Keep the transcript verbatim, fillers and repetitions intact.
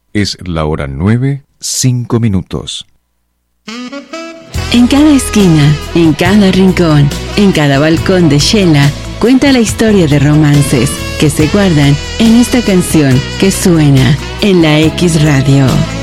Es la hora nueve, cinco minutos. En cada esquina, en cada rincón, en cada balcón de Shela, cuenta la historia de romances que se guardan en esta canción que suena en la X Radio.